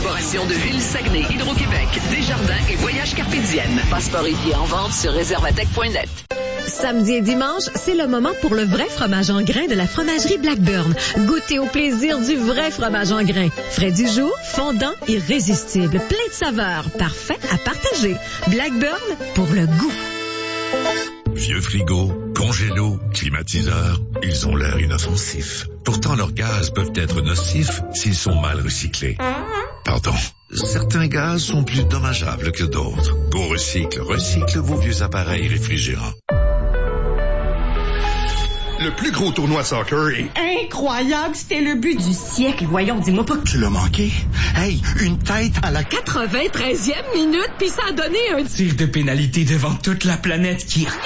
collaboration de Ville-Saguenay, Hydro-Québec, Desjardins et Voyage Carpédienne. Passeport et billets en vente sur réservatec.net. Samedi et dimanche, c'est le moment pour le vrai fromage en grains de la fromagerie Blackburn. Goûtez au plaisir du vrai fromage en grains. Frais du jour, fondant, irrésistible, plein de saveurs, parfait à partager. Blackburn pour le goût. Vieux frigo, congélo, climatiseur, ils ont l'air inoffensifs. Pourtant, leurs gaz peuvent être nocifs s'ils sont mal recyclés. Pardon. Certains gaz sont plus dommageables que d'autres. GoRecycle recycle vos vieux appareils réfrigérants. Le plus gros tournoi de soccer est incroyable. C'était le but du siècle. Voyons, dis-moi pas que tu l'as manqué. Hey, une tête à la 93e minute, puis ça a donné un tir de pénalité devant toute la planète qui regarde.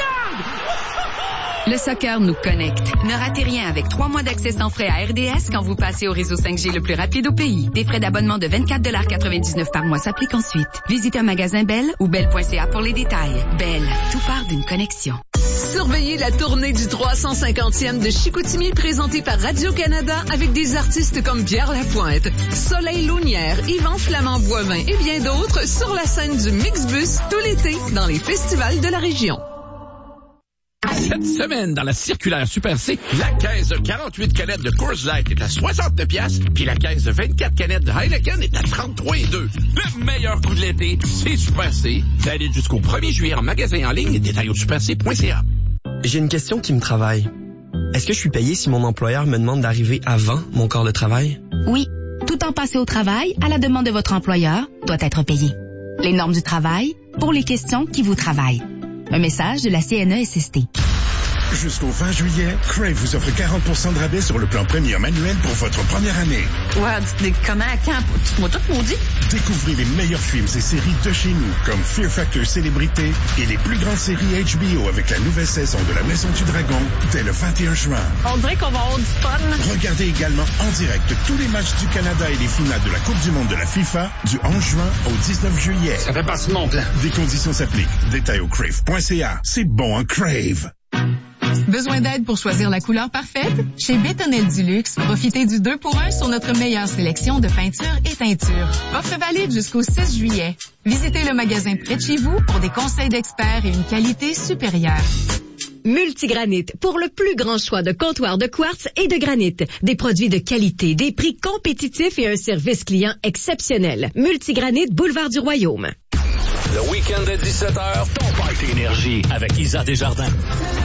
Le soccer nous connecte. Ne ratez rien avec 3 mois d'accès sans frais à RDS quand vous passez au réseau 5G le plus rapide au pays. Des frais d'abonnement de 24,99 $ par mois s'appliquent ensuite. Visitez un magasin Bell ou bell.ca pour les détails. Bell, tout part d'une connexion. Surveillez la tournée du 350e de Chicoutimi présentée par Radio-Canada avec des artistes comme Pierre Lapointe, Soleil Launière, Yvan Flamand-Boivin et bien d'autres sur la scène du Mixbus tout l'été dans les festivals de la région. Cette semaine, dans la circulaire Super C, la caisse de 48 canettes de Coors Light est à 69$, puis la caisse de 24 canettes de Heineken est à 33,2$. Le meilleur coup de l'été, c'est Super C. Valide jusqu'au 1er juillet en magasin en ligne et détail au superc.ca. J'ai une question qui me travaille. Est-ce que je suis payé si mon employeur me demande d'arriver avant mon corps de travail? Oui. Tout temps passé au travail, à la demande de votre employeur, doit être payé. Les normes du travail, pour les questions qui vous travaillent. Un message de la CNESST. Jusqu'au 20 juillet, Crave vous offre 40% de rabais sur le plan premium annuel pour votre première année. Ouais, comment, quand? Tu m'as tout maudit? Découvrez les meilleurs films et séries de chez nous, comme Fear Factor Célébrité et les plus grandes séries HBO avec la nouvelle saison de La Maison du Dragon dès le 21 juin. On dirait qu'on va avoir du fun. Regardez également en direct tous les matchs du Canada et les finales de la Coupe du monde de la FIFA du 11 juin au 19 juillet. Ça fait partie de mon plan. Des conditions s'appliquent. Détail au crave.ca. C'est bon en Crave. Besoin d'aide pour choisir la couleur parfaite? Chez Bétonnel Duluxe, profitez du 2 pour 1 sur notre meilleure sélection de peintures et teintures. Offre valide jusqu'au 6 juillet. Visitez le magasin près de chez vous pour des conseils d'experts et une qualité supérieure. Multigranit, pour le plus grand choix de comptoirs de quartz et de granit. Des produits de qualité, des prix compétitifs et un service client exceptionnel. Multigranit, boulevard du Royaume. Le week-end de 17h, ton party énergie avec Isa Desjardins.